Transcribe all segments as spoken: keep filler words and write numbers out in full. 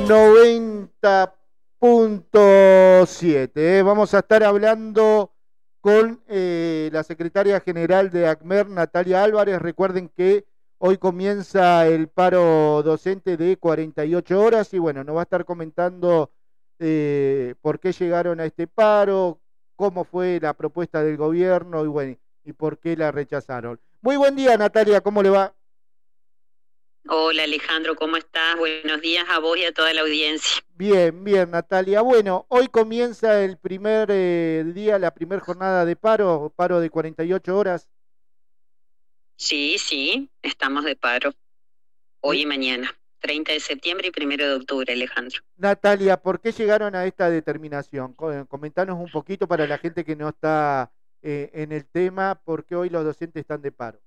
noventa punto siete. ¿eh? Vamos a estar hablando con eh, la secretaria general de ACMER, Natalia Álvarez. Recuerden que hoy comienza el paro docente de cuarenta y ocho horas y bueno, nos va a estar comentando eh, por qué llegaron a este paro, cómo fue la propuesta del gobierno y bueno, y por qué la rechazaron. Muy buen día, Natalia, ¿cómo le va? Hola Alejandro, ¿cómo estás? Buenos días a vos y a toda la audiencia. Bien, bien, Natalia. Bueno, hoy comienza el primer eh, día, la primera jornada de paro, paro de cuarenta y ocho horas. Sí, sí, estamos de paro. Hoy Eh, y mañana, treinta de septiembre y primero de octubre, Alejandro. Natalia, ¿por qué llegaron a esta determinación? Co- Comentanos un poquito para la gente que no está eh, en el tema, ¿por qué hoy los docentes están de paro?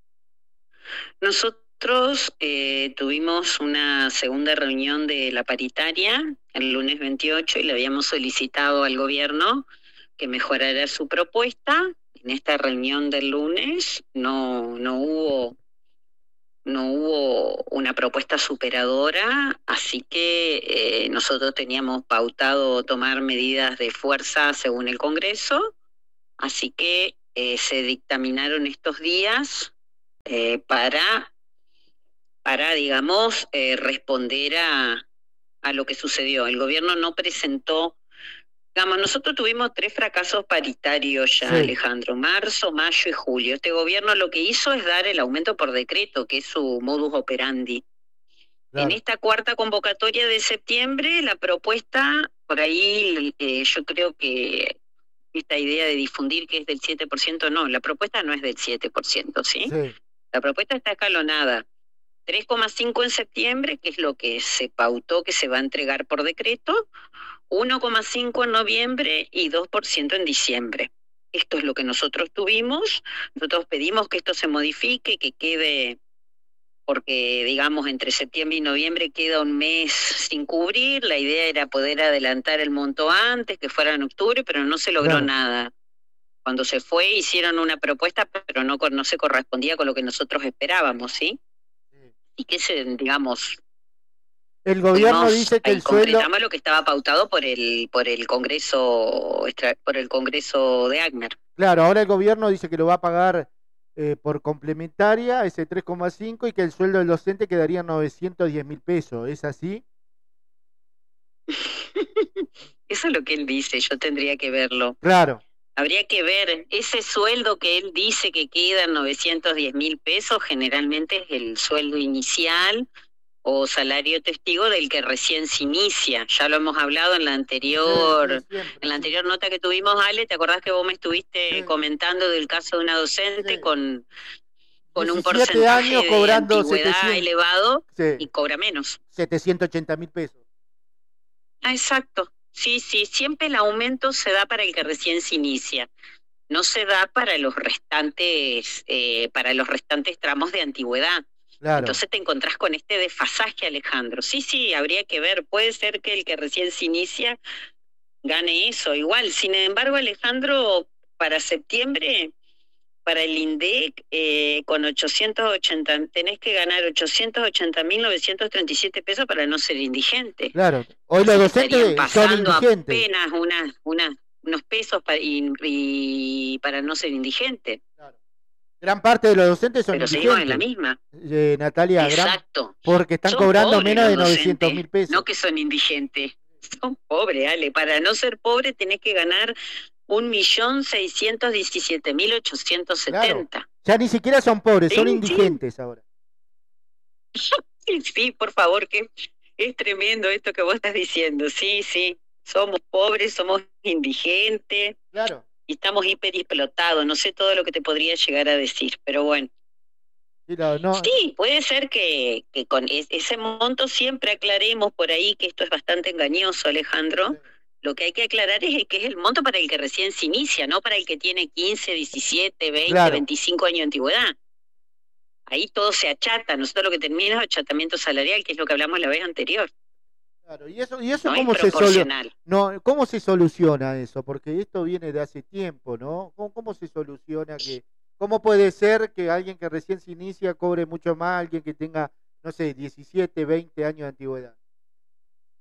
Nosotros eh, tuvimos una segunda reunión de la paritaria el lunes veintiocho y le habíamos solicitado al gobierno que mejorara su propuesta. En esta reunión del lunes no, no hubo no hubo una propuesta superadora, así que eh, nosotros teníamos pautado tomar medidas de fuerza según el Congreso, así que eh, se dictaminaron estos días eh, para, para, digamos, eh, responder a, a lo que sucedió. El gobierno no presentó. Digamos, nosotros tuvimos tres fracasos paritarios ya, Sí, Alejandro, marzo, mayo y julio. Este gobierno lo que hizo es dar el aumento por decreto, que es su modus operandi. En claro. esta cuarta convocatoria de septiembre, la propuesta, por ahí eh, yo creo que esta idea de difundir que es del siete por ciento, no, la propuesta no es del siete por ciento, ¿sí? Sí, La propuesta está escalonada. tres coma cinco en septiembre, que es lo que se pautó que se va a entregar por decreto, uno coma cinco en noviembre y dos por ciento en diciembre. Esto es lo que nosotros tuvimos. Nosotros pedimos que esto se modifique, que quede, porque digamos entre septiembre y noviembre queda un mes sin cubrir. La idea era poder adelantar el monto antes, que fuera en octubre, pero no se logró claro. nada. Cuando se fue hicieron una propuesta, pero no, no se correspondía con lo que nosotros esperábamos, ¿sí? Sí. Y que se, digamos, El gobierno fuimos dice que y el sueldo, concretamos lo que estaba pautado por el por el Congreso por el Congreso de ACMER. claro, ahora el gobierno dice que lo va a pagar eh, por complementaria, ese tres coma cinco, y que el sueldo del docente quedaría en novecientos diez mil pesos. ¿Es así? Eso es lo que él dice, yo tendría que verlo. Claro, Habría que ver, ese sueldo que él dice que queda en novecientos diez mil pesos, generalmente es el sueldo inicial o salario testigo del que recién se inicia. Ya lo hemos hablado en la sí, sí, anterior, siempre, en la sí, anterior nota que tuvimos, Ale. ¿Te acordás que vos me estuviste sí, comentando del caso de una docente sí. con, con un diecisiete años porcentaje de cobrando antigüedad setecientos, elevado sí, y cobra menos? setecientos ochenta mil pesos? Ah, exacto. Sí, sí, siempre el aumento se da para el que recién se inicia. No se da para los restantes, eh, para los restantes tramos de antigüedad. Claro, Entonces te encontrás con este desfasaje, Alejandro. Sí, sí, habría que ver. Puede ser que el que recién se inicia gane eso, igual. Sin embargo, Alejandro, para septiembre, para el INDEC, eh, con ochocientos ochenta, tenés que ganar ochocientos ochenta mil novecientos treinta y siete pesos para no ser indigente. claro. Hoy los Así que estarían docentes son pasando indigentes. apenas unas, unas, unos pesos para, y, y para no ser indigente. Claro. Gran parte de los docentes son Pero seguimos en la indigentes, misma. eh, Natalia, gran, Exacto. porque están Son cobrando pobres menos los de novecientos docentes, mil pesos. no que son indigentes. Son pobres, Ale. Para no ser pobre tenés que ganar un millón seiscientos diecisiete mil ochocientos Claro, setenta. ya ni siquiera son pobres, son Sí, sí, indigentes ahora. sí, sí, por favor, que es tremendo esto que vos estás diciendo. Sí, sí, somos pobres, somos indigentes Claro, y estamos hiperexplotados. No sé todo lo que te podría llegar a decir, pero bueno. sí, no, no, Sí, puede ser que, que con es- ese monto siempre aclaremos por ahí que esto es bastante engañoso, sí, Alejandro. Lo que hay que aclarar es que es el monto para el que recién se inicia, no para el que tiene quince, diecisiete, veinte, claro, veinticinco años de antigüedad. Ahí todo se achata. Nosotros lo que termina es achatamiento salarial, que es lo que hablamos la vez anterior. claro. ¿Y eso, y eso No es cómo se solu- proporcional. no, cómo se soluciona eso? Porque esto viene de hace tiempo, ¿no? ¿Cómo, cómo se soluciona que, cómo puede ser que alguien que recién se inicia cobre mucho más, alguien que tenga, no sé, diecisiete, veinte años de antigüedad?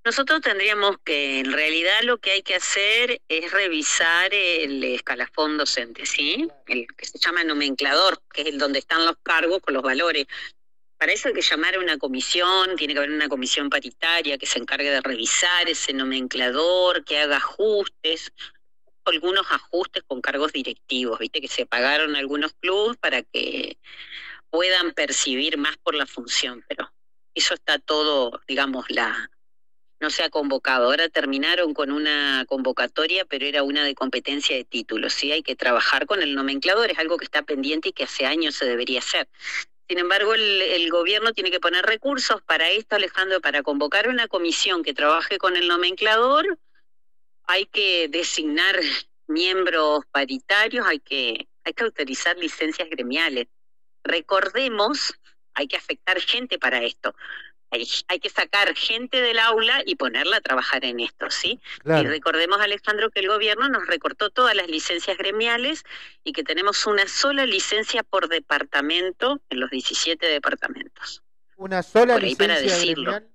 Nosotros tendríamos que, en realidad lo que hay que hacer es revisar el escalafón docente, ¿sí? El que se llama nomenclador, que es el donde están los cargos con los valores. Para eso hay que llamar a una comisión, tiene que haber una comisión paritaria que se encargue de revisar ese nomenclador, que haga ajustes, algunos ajustes con cargos directivos, viste que se pagaron algunos clubes para que puedan percibir más por la función, pero eso está todo, digamos, la no se ha convocado. Ahora terminaron con una convocatoria, pero era una de competencia de títulos, ¿sí? Hay que trabajar con el nomenclador, es algo que está pendiente y que hace años se debería hacer. Sin embargo, el, el gobierno tiene que poner recursos para esto, Alejandro, para convocar una comisión que trabaje con el nomenclador. Hay que designar miembros paritarios, hay que, hay que autorizar licencias gremiales. Recordemos, hay que afectar gente para esto. Hay, hay que sacar gente del aula y ponerla a trabajar en esto, ¿sí? Claro. Y recordemos, Alejandro, que el gobierno nos recortó todas las licencias gremiales y que tenemos una sola licencia por departamento en los diecisiete departamentos. ¿Una sola por ahí licencia para decirlo. gremial?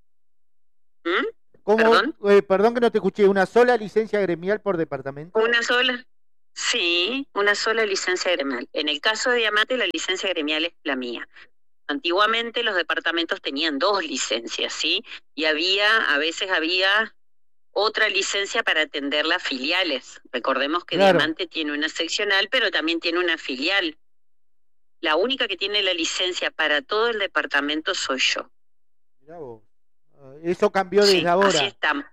¿Mm? ¿Cómo? ¿Perdón? Eh, perdón que no te escuché. ¿Una sola licencia gremial por departamento? Una sola. Sí, una sola licencia gremial. En el caso de Diamante, la licencia gremial es la mía. Antiguamente los departamentos tenían dos licencias, ¿sí? Y había, a veces había otra licencia para atender las filiales. Recordemos que claro. Diamante tiene una seccional, pero también tiene una filial. La única que tiene la licencia para todo el departamento soy yo. Mirá vos. Eso cambió desde sí, ahora. Así está.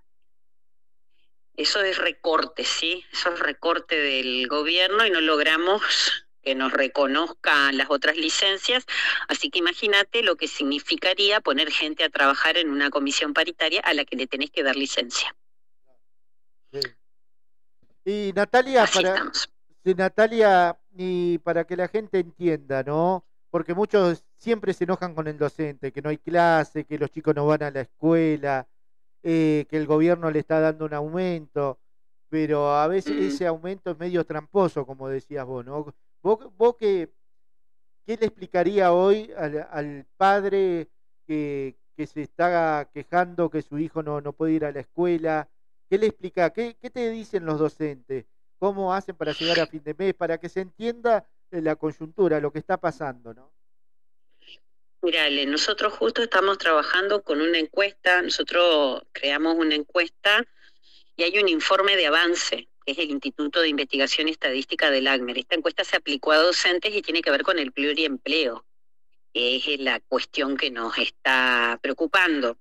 Eso es recorte, ¿sí? Eso es recorte del gobierno y no logramos que nos reconozcan las otras licencias, así que imagínate lo que significaría poner gente a trabajar en una comisión paritaria a la que le tenés que dar licencia. Sí. Y Natalia, así para, estamos. Sí, Natalia, y para que la gente entienda, ¿no? Porque muchos siempre se enojan con el docente, que no hay clase, que los chicos no van a la escuela, eh, que el gobierno le está dando un aumento, pero a veces mm. ese aumento es medio tramposo, como decías vos, ¿no? ¿Vos, vos qué, qué le explicaría hoy al, al padre que, que se está quejando que su hijo no, no puede ir a la escuela? ¿Qué le explica? ¿Qué, qué te dicen los docentes? ¿Cómo hacen para llegar a fin de mes? Para que se entienda la coyuntura, lo que está pasando, ¿no? Mirale, nosotros justo estamos trabajando con una encuesta, nosotros creamos una encuesta y hay un informe de avance, que es el Instituto de Investigación y Estadística del ACMER. Esta encuesta se aplicó a docentes y tiene que ver con el pluriempleo, que es la cuestión que nos está preocupando.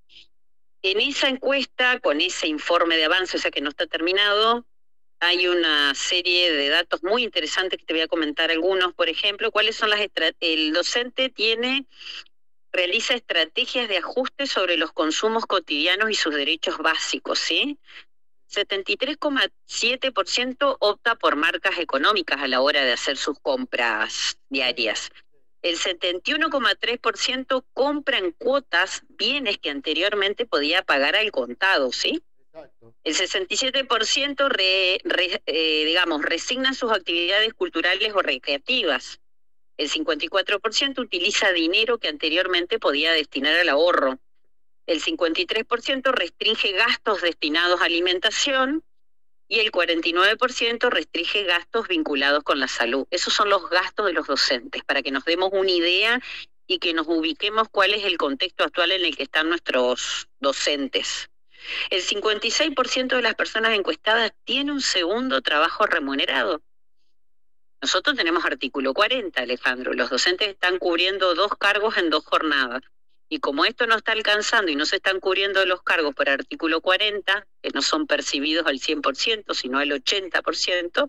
En esa encuesta, con ese informe de avance, o sea que no está terminado, hay una serie de datos muy interesantes que te voy a comentar algunos. Por ejemplo, cuáles son las estra- el docente tiene realiza estrategias de ajuste sobre los consumos cotidianos y sus derechos básicos, ¿sí? setenta y tres coma siete por ciento opta por marcas económicas a la hora de hacer sus compras diarias. El setenta y uno coma tres por ciento compra en cuotas bienes que anteriormente podía pagar al contado, ¿sí? El sesenta y siete por ciento re, re, eh, digamos, resigna sus actividades culturales o recreativas. El cincuenta y cuatro por ciento utiliza dinero que anteriormente podía destinar al ahorro. El cincuenta y tres por ciento restringe gastos destinados a alimentación y el cuarenta y nueve por ciento restringe gastos vinculados con la salud. Esos son los gastos de los docentes, para que nos demos una idea y que nos ubiquemos cuál es el contexto actual en el que están nuestros docentes. El cincuenta y seis por ciento de las personas encuestadas tiene un segundo trabajo remunerado. Nosotros tenemos artículo cuarenta, Alejandro. Los docentes están cubriendo dos cargos en dos jornadas. Y como esto no está alcanzando y no se están cubriendo los cargos por artículo cuarenta, que no son percibidos al cien por ciento, sino al ochenta por ciento,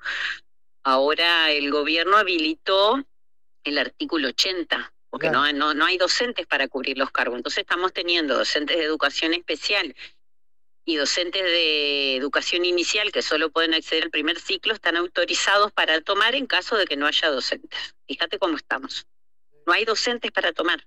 ahora el gobierno habilitó el artículo ochenta, porque claro. no, no, no hay docentes para cubrir los cargos. Entonces estamos teniendo docentes de educación especial y docentes de educación inicial que solo pueden acceder al primer ciclo, están autorizados para tomar en caso de que no haya docentes. Fíjate cómo estamos. No hay docentes para tomar.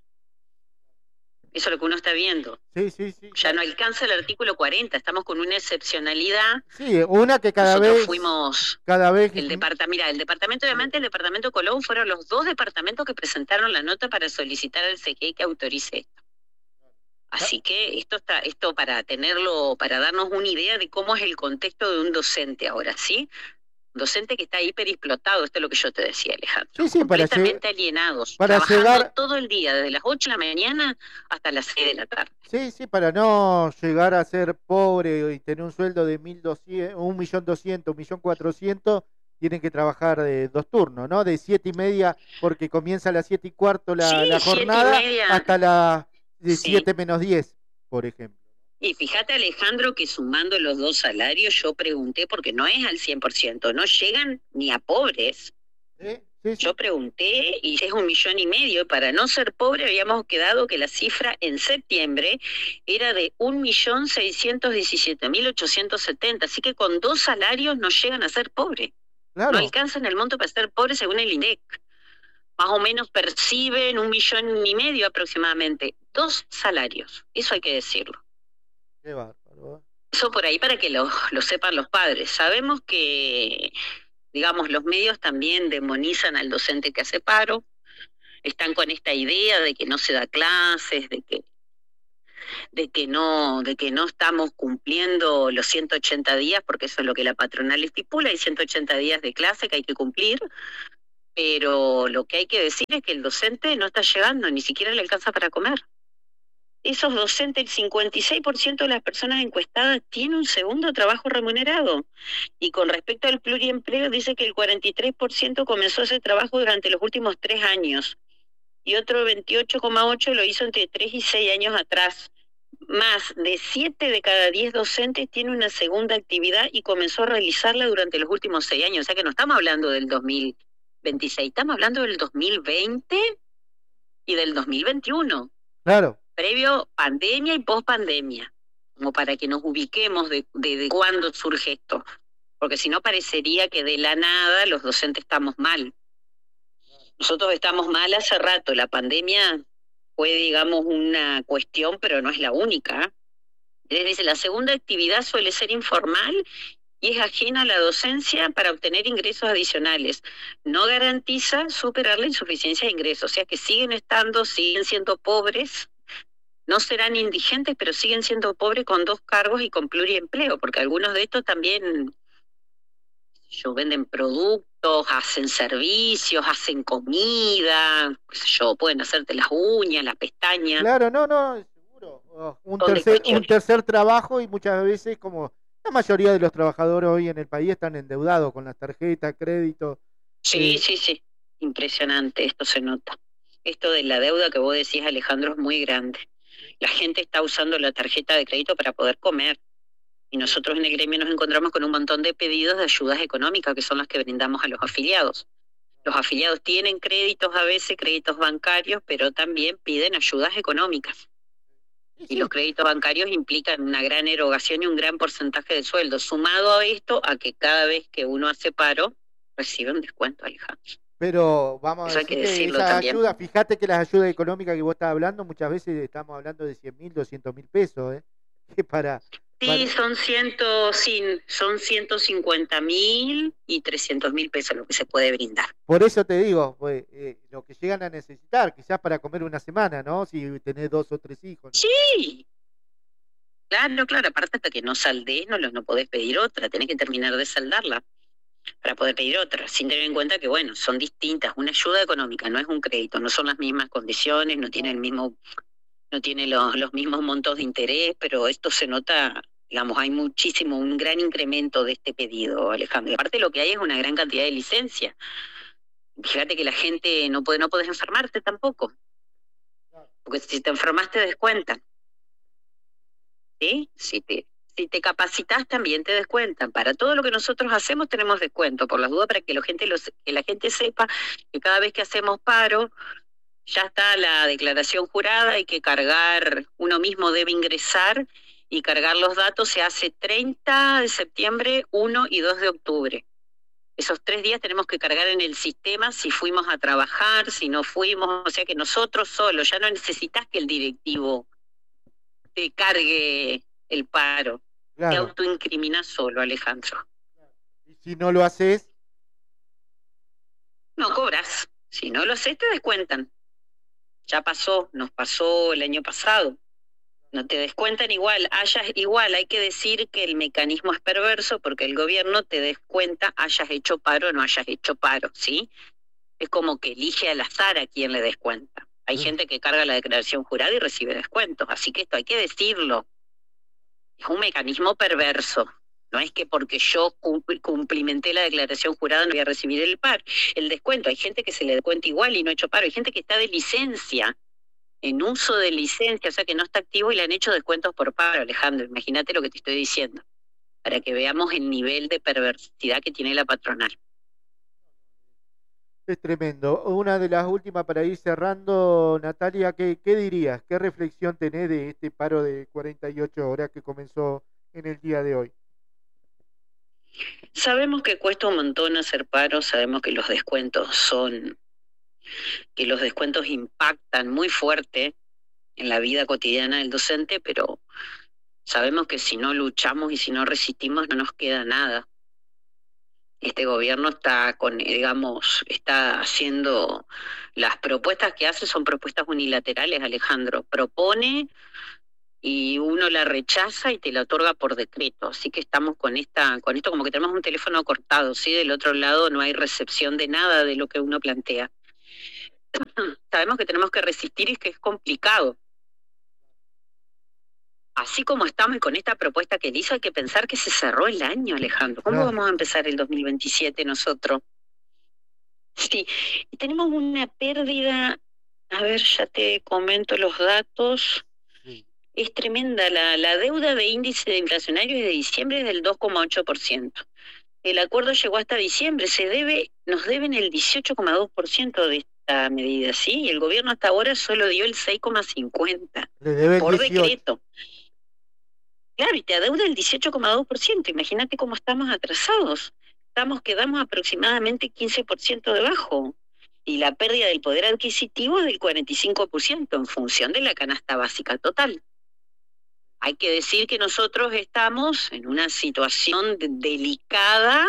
Eso es lo que uno está viendo. Sí, sí, sí. Ya no alcanza el artículo cuarenta, estamos con una excepcionalidad. Sí, una que cada Nosotros vez... fuimos... Cada vez... El departamento, mira, el departamento de Diamante y el departamento de Colón fueron los dos departamentos que presentaron la nota para solicitar al C G I que autorice esto. Así que esto está, esto para tenerlo, para darnos una idea de cómo es el contexto de un docente ahora, ¿sí? Un docente que está hiperexplotado, esto es lo que yo te decía, Alejandro. Sí, sí, para completamente alienados, para trabajando llegar... todo el día, desde las ocho de la mañana hasta las seis de la tarde. Sí, sí, para no llegar a ser pobre y tener un sueldo de mil doscientos, un millón doscientos, un millón cuatrocientos, tienen que trabajar de dos turnos, ¿no? De siete y media, porque comienza a las siete y cuarto la, Sí, la siete y jornada, media. hasta las Sí. siete menos diez, por ejemplo. Y fíjate, Alejandro, que sumando los dos salarios, yo pregunté, porque no es al cien por ciento, no llegan ni a pobres. ¿Sí? Sí, sí. Yo pregunté y es un millón y medio. Para no ser pobre habíamos quedado que la cifra en septiembre era de un millón seiscientos diecisiete mil ochocientos setenta. Así que con dos salarios no llegan a ser pobres. Claro. No alcanzan el monto para ser pobres según el INDEC. Más o menos perciben un millón y medio aproximadamente. Dos salarios, eso hay que decirlo. Qué bárbaro. Eso por ahí para que lo, lo sepan los padres. Sabemos que, digamos, los medios también demonizan al docente que hace paro, están con esta idea de que no se da clases, de que de que no de que no estamos cumpliendo los ciento ochenta días, porque eso es lo que la patronal estipula, hay ciento ochenta días de clase que hay que cumplir, pero lo que hay que decir es que el docente no está llegando, ni siquiera le alcanza para comer. Esos docentes, el cincuenta y seis por ciento de las personas encuestadas tiene un segundo trabajo remunerado. Y con respecto al pluriempleo, dice que el cuarenta y tres por ciento comenzó ese trabajo durante los últimos tres años. Y otro veintiocho coma ocho por ciento lo hizo entre tres y seis años atrás. Más de siete de cada diez docentes tiene una segunda actividad y comenzó a realizarla durante los últimos seis años. O sea que no estamos hablando del dos mil veintiséis, estamos hablando del dos mil veinte y del dos mil veintiuno. Claro. Previo pandemia y post pandemia, como para que nos ubiquemos de, de, de cuándo surge esto, porque si no parecería que de la nada los docentes estamos mal. Nosotros estamos mal hace rato, la pandemia fue, digamos, una cuestión, pero no es la única. Les dice, la segunda actividad suele ser informal y es ajena a la docencia para obtener ingresos adicionales. No garantiza superar la insuficiencia de ingresos, o sea que siguen estando, siguen siendo pobres. No serán indigentes, pero siguen siendo pobres con dos cargos y con pluriempleo, porque algunos de estos también yo, venden productos, hacen servicios, hacen comida, qué sé yo, pueden hacerte las uñas, las pestañas. Claro, no, no, seguro. Oh, un, tercer, un tercer trabajo y muchas veces, como la mayoría de los trabajadores hoy en el país, están endeudados con las tarjetas, crédito. Sí, eh. sí, sí, impresionante, esto se nota. Esto de la deuda que vos decís, Alejandro, es muy grande. La gente está usando la tarjeta de crédito para poder comer. Y nosotros en el gremio nos encontramos con un montón de pedidos de ayudas económicas, que son las que brindamos a los afiliados. Los afiliados tienen créditos a veces, créditos bancarios, pero también piden ayudas económicas. Y los créditos bancarios implican una gran erogación y un gran porcentaje de sueldo. Sumado a esto, a que cada vez que uno hace paro, recibe un descuento, Alejandro. Pero vamos Eso a decir hay que que decirlo esa también. ayuda, fíjate que las ayudas económicas que vos estás hablando, muchas veces estamos hablando de cien mil, doscientos mil pesos, ¿eh? Que para, sí, para... son, ciento, son ciento cincuenta mil y trescientos mil pesos lo que se puede brindar. Por eso te digo, pues, eh, lo que llegan a necesitar, quizás para comer una semana, ¿no? Si tenés dos o tres hijos, ¿no? Sí, claro, claro, aparte hasta que no saldés no, no podés pedir otra, tenés que terminar de saldarla para poder pedir otra, sin tener en cuenta que, bueno, son distintas, una ayuda económica no es un crédito, no son las mismas condiciones, no tiene el mismo, no tiene los, los mismos montos de interés, pero esto se nota, digamos, hay muchísimo, un gran incremento de este pedido, Alejandro. Y aparte lo que hay es una gran cantidad de licencias. Fíjate que la gente no puede, no podés enfermarte tampoco, porque si te enfermas te descuentan, ¿sí? Si te Si te capacitas también te descuentan. Para todo lo que nosotros hacemos tenemos descuento, por las dudas, para que la gente, lo, que la gente sepa que cada vez que hacemos paro, ya está la declaración jurada, hay que cargar, uno mismo debe ingresar y cargar los datos, se hace treinta de septiembre, uno y dos de octubre. Esos tres días tenemos que cargar en el sistema si fuimos a trabajar, si no fuimos, o sea que nosotros solos, ya no necesitas que el directivo te cargue el paro. Claro. Te autoincriminas solo, Alejandro. Y si no lo haces, no cobras. Si no lo haces, te descuentan. Ya pasó, nos pasó el año pasado. No te descuentan igual, hayas igual, hay que decir que el mecanismo es perverso porque el gobierno te descuenta hayas hecho paro o no hayas hecho paro, ¿sí? Es como que elige al azar a quién le descuenta. Hay Mm. gente que carga la declaración jurada y recibe descuentos, así que esto hay que decirlo. Es un mecanismo perverso. No es que porque yo cumplimenté la declaración jurada no voy a recibir el paro, el descuento. Hay gente que se le descuenta igual y no ha hecho paro. Hay gente que está de licencia, en uso de licencia, o sea que no está activo y le han hecho descuentos por paro, Alejandro. Imagínate lo que te estoy diciendo, para que veamos el nivel de perversidad que tiene la patronal. Es tremendo. Una de las últimas para ir cerrando, Natalia, ¿qué, qué dirías? ¿Qué reflexión tenés de este paro de cuarenta y ocho horas que comenzó en el día de hoy? Sabemos que cuesta un montón hacer paro, sabemos que los descuentos son, que los descuentos impactan muy fuerte en la vida cotidiana del docente, pero sabemos que si no luchamos y si no resistimos no nos queda nada. Este gobierno está con, digamos, está haciendo, las propuestas que hace son propuestas unilaterales, Alejandro. Propone y uno la rechaza y te la otorga por decreto. Así que estamos con esta, con esto como que tenemos un teléfono cortado, ¿sí? Del otro lado no hay recepción de nada de lo que uno plantea. Sabemos que tenemos que resistir y que es complicado. Así como estamos y con esta propuesta que hizo, hay que pensar que se cerró el año, Alejandro. ¿Cómo Claro. vamos a empezar el dos mil veintisiete nosotros? Sí, y tenemos una pérdida, a ver, ya te comento los datos. Sí. Es tremenda, la, la deuda de índice de inflacionario de diciembre es del dos coma ocho por ciento. El acuerdo llegó hasta diciembre, se debe, nos deben el dieciocho coma dos por ciento de esta medida, ¿sí? Y el gobierno hasta ahora solo dio el seis coma cincuenta por ciento. Le debe el por dieciocho. decreto. Claro, y te adeuda el dieciocho coma dos por ciento. Imagínate cómo estamos atrasados. Estamos, quedamos aproximadamente quince por ciento debajo. Y la pérdida del poder adquisitivo es del cuarenta y cinco por ciento en función de la canasta básica total. Hay que decir que nosotros estamos en una situación de, delicada,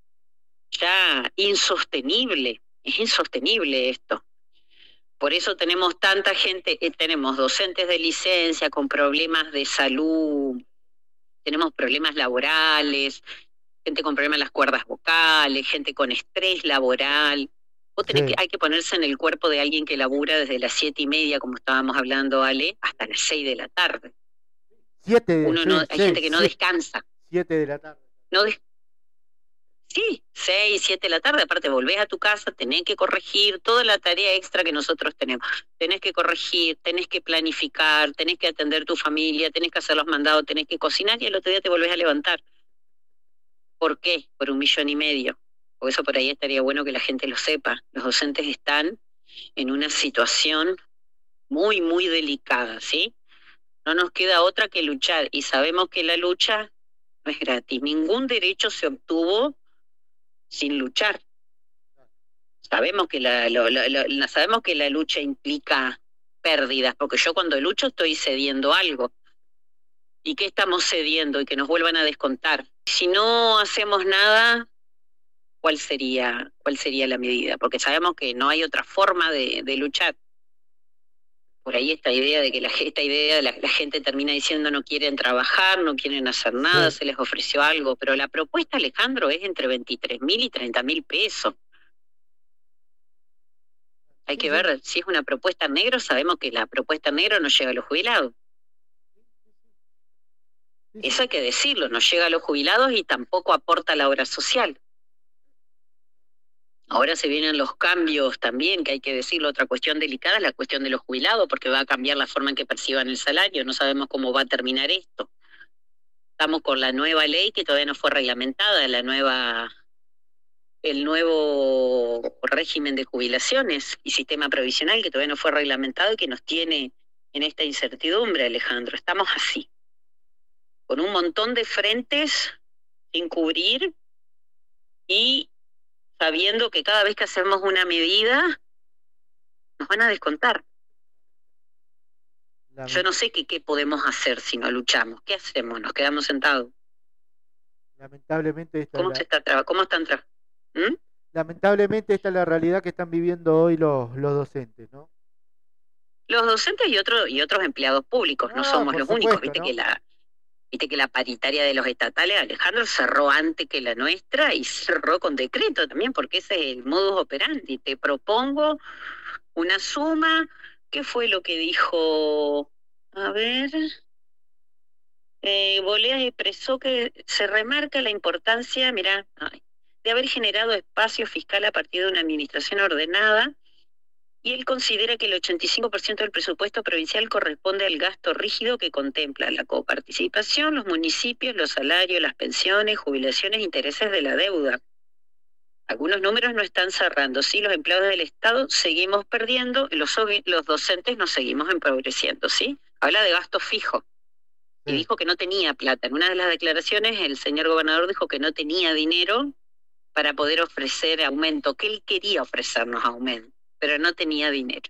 ya insostenible. Es insostenible esto. Por eso tenemos tanta gente, eh, tenemos docentes de licencia con problemas de salud, tenemos problemas laborales, gente con problemas en las cuerdas vocales, gente con estrés laboral. Vos tenés Sí. que, hay que ponerse en el cuerpo de alguien que labura desde las siete y media, como estábamos hablando, Ale, hasta las seis de la tarde. Siete de, Uno sí, no, hay seis, gente que no siete, descansa. siete de la tarde. No des Sí, seis, siete de la tarde, aparte volvés a tu casa, tenés que corregir toda la tarea extra que nosotros tenemos. Tenés que corregir, tenés que planificar, tenés que atender tu familia, tenés que hacer los mandados, tenés que cocinar y el otro día te volvés a levantar. ¿Por qué? Por un millón y medio. Por eso por ahí estaría bueno que la gente lo sepa. Los docentes están en una situación muy, muy delicada, ¿sí? No nos queda otra que luchar y sabemos que la lucha no es gratis. Ningún derecho se obtuvo sin luchar. Sabemos que la, lo, lo, lo, sabemos que la lucha implica pérdidas, porque yo cuando lucho estoy cediendo algo. ¿Y qué estamos cediendo? Y que nos vuelvan a descontar. Si no hacemos nada, ¿cuál sería, cuál sería la medida? Porque sabemos que no hay otra forma de, de luchar. Por ahí esta idea de que la, esta idea de la, la gente termina diciendo no quieren trabajar, no quieren hacer nada, sí. Se les ofreció algo, pero la propuesta, Alejandro, es entre veintitrés mil y treinta mil pesos. Hay que ver, si es una propuesta en negro, sabemos que la propuesta en negro no llega a los jubilados. Eso hay que decirlo, no llega a los jubilados y tampoco aporta a la obra social. Ahora se vienen los cambios también, que hay que decirlo, otra cuestión delicada es la cuestión de los jubilados, porque va a cambiar la forma en que perciban el salario, no sabemos cómo va a terminar esto. Estamos con la nueva ley que todavía no fue reglamentada, la nueva, el nuevo régimen de jubilaciones y sistema provisional que todavía no fue reglamentado y que nos tiene en esta incertidumbre, Alejandro. Estamos así, con un montón de frentes sin cubrir y sabiendo que cada vez que hacemos una medida nos van a descontar. Yo no sé qué, qué podemos hacer si no luchamos. ¿Qué hacemos? ¿Nos quedamos sentados? Lamentablemente esta ¿Cómo la... se está trabajando? ¿Cómo están trabajando? ¿Mm? Lamentablemente esta es la realidad que están viviendo hoy los, los docentes, ¿no? Los docentes y, otro, y otros empleados públicos, no, no somos los supuesto, únicos, viste ¿no? que la... Viste que la paritaria de los estatales, Alejandro, cerró antes que la nuestra y cerró con decreto también, porque ese es el modus operandi. Te propongo una suma. ¿Qué fue lo que dijo? A ver. Eh, Bolea expresó que se remarca la importancia, mirá, ay, de haber generado espacio fiscal a partir de una administración ordenada. Y él considera que el ochenta y cinco por ciento del presupuesto provincial corresponde al gasto rígido que contempla la coparticipación, los municipios, los salarios, las pensiones, jubilaciones, intereses de la deuda. Algunos números no están cerrando, sí, los empleados del Estado seguimos perdiendo, los, los docentes nos seguimos empobreciendo, ¿sí? Habla de gasto fijo. Y sí. Dijo que no tenía plata. En una de las declaraciones el señor gobernador dijo que no tenía dinero para poder ofrecer aumento, que él quería ofrecernos aumento, pero no tenía dinero.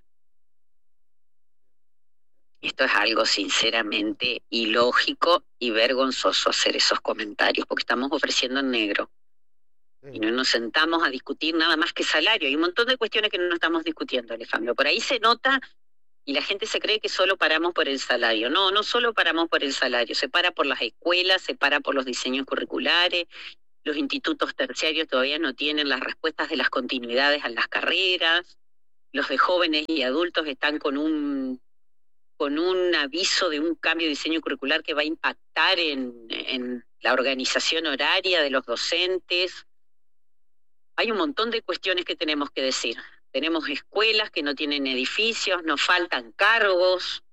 Esto es algo sinceramente ilógico y vergonzoso hacer esos comentarios, porque estamos ofreciendo en negro. Sí. Y no nos sentamos a discutir nada más que salario. Hay un montón de cuestiones que no estamos discutiendo, Alejandro. Por ahí se nota y la gente se cree que solo paramos por el salario. No, no solo paramos por el salario. Se para por las escuelas, se para por los diseños curriculares. Los institutos terciarios todavía no tienen las respuestas de las continuidades a las carreras. Los de jóvenes y adultos están con un, con un aviso de un cambio de diseño curricular que va a impactar en, en la organización horaria de los docentes. Hay un montón de cuestiones que tenemos que decir. Tenemos escuelas que no tienen edificios, nos faltan cargos.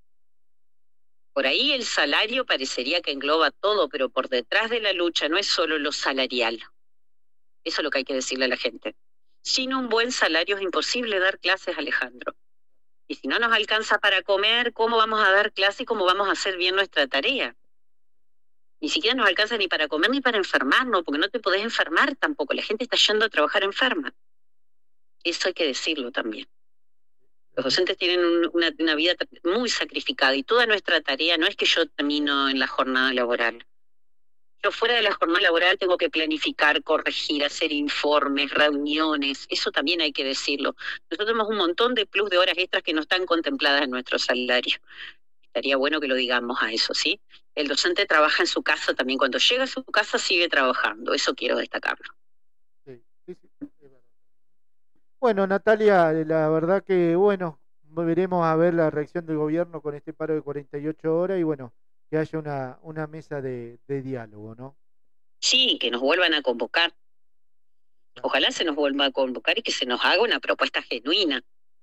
Por ahí el salario parecería que engloba todo, pero por detrás de la lucha no es solo lo salarial. Eso es lo que hay que decirle a la gente. Sin un buen salario es imposible dar clases, Alejandro. Y si no nos alcanza para comer, ¿cómo vamos a dar clases y cómo vamos a hacer bien nuestra tarea? Ni siquiera nos alcanza ni para comer ni para enfermarnos, porque no te podés enfermar tampoco. La gente está yendo a trabajar enferma. Eso hay que decirlo también. Los docentes tienen un, una, una vida muy sacrificada y toda nuestra tarea no es que yo termino en la jornada laboral. Yo fuera de la jornada laboral tengo que planificar, corregir, hacer informes, reuniones, eso también hay que decirlo. Nosotros tenemos un montón de plus de horas extras que no están contempladas en nuestro salario. Estaría bueno que lo digamos a eso, ¿sí? El docente trabaja en su casa también, cuando llega a su casa sigue trabajando, eso quiero destacarlo. Sí, sí, sí, es verdad. Bueno, Natalia, la verdad que, bueno, veremos a ver la reacción del gobierno con este paro de cuarenta y ocho horas y bueno, que haya una, una mesa de, de diálogo, ¿no? Sí, que nos vuelvan a convocar. Ojalá se nos vuelva a convocar y que se nos haga una propuesta genuina.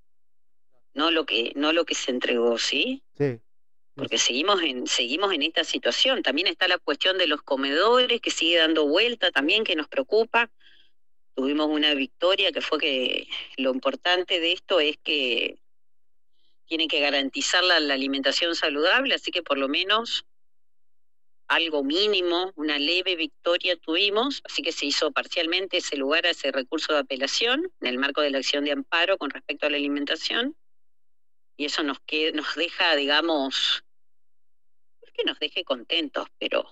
No lo que, no lo que se entregó, ¿sí? Sí. Porque seguimos en, seguimos en esta situación. También está la cuestión de los comedores, que sigue dando vuelta también, que nos preocupa. Tuvimos una victoria que fue que lo importante de esto es que tiene que garantizar la, la alimentación saludable, así que por lo menos algo mínimo, una leve victoria tuvimos, así que se hizo parcialmente ese lugar a ese recurso de apelación en el marco de la acción de amparo con respecto a la alimentación, y eso nos, queda, nos deja, digamos, no es que nos deje contentos, pero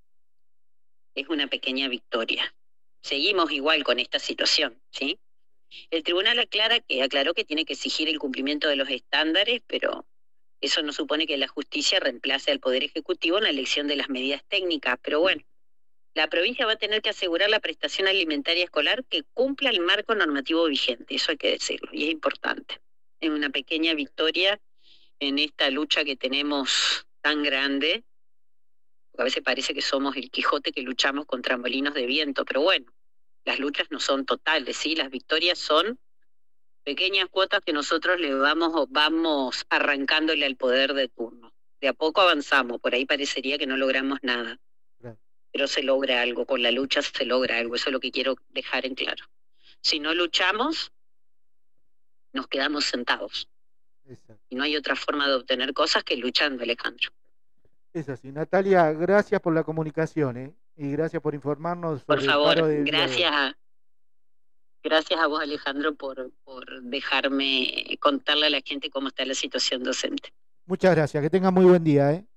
es una pequeña victoria. Seguimos igual con esta situación, ¿sí? El tribunal aclara que, aclaró que tiene que exigir el cumplimiento de los estándares, pero eso no supone que la justicia reemplace al Poder Ejecutivo en la elección de las medidas técnicas. Pero bueno, la provincia va a tener que asegurar la prestación alimentaria escolar que cumpla el marco normativo vigente, eso hay que decirlo, y es importante. Es una pequeña victoria en esta lucha que tenemos tan grande, porque a veces parece que somos el Quijote que luchamos contra molinos de viento, pero bueno, las luchas no son totales, ¿sí? Las victorias son pequeñas cuotas que nosotros le vamos, vamos arrancándole al poder de turno. De a poco avanzamos, por ahí parecería que no logramos nada, claro, pero se logra algo, con la lucha se logra algo, eso es lo que quiero dejar en claro. Si no luchamos, nos quedamos sentados. Exacto. Y no hay otra forma de obtener cosas que luchando, Alejandro. Es así. Natalia, gracias por la comunicación, ¿eh? Y gracias por informarnos sobre por favor, el paro de gracias a, gracias a vos, Alejandro, por, por dejarme contarle a la gente cómo está la situación docente. Muchas gracias, que tenga muy buen día, ¿eh?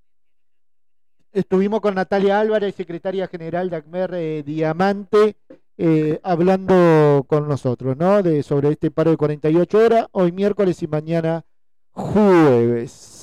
Estuvimos con Natalia Álvarez, secretaria general de ACMER eh, Diamante. eh, hablando con nosotros, ¿no? De, sobre este paro de cuarenta y ocho horas, hoy miércoles y mañana jueves.